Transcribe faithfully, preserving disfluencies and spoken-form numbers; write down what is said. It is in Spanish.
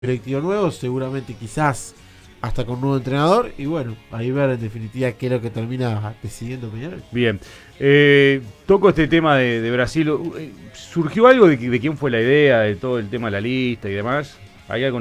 directivo nuevo, seguramente quizás hasta con un nuevo entrenador, y bueno, ahí ver en definitiva qué es lo que termina decidiendo Peñarol. Bien, eh, toco este tema de, de Brasil. ¿Surgió algo de, de quién fue la idea, de todo el tema de la lista y demás? ¿Hay algo